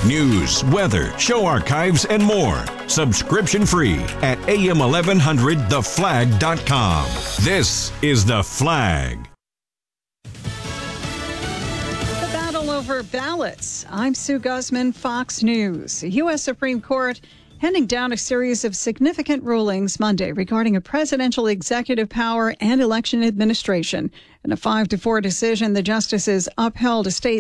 News, weather, show archives, and more. Subscription free at am1100theflag.com. This is The Flag. The battle over ballots. I'm Sue Guzman, Fox News. The U.S. Supreme Court handing down a series of significant rulings Monday regarding a presidential executive power and election administration. In a 5-4 decision, the justices upheld a state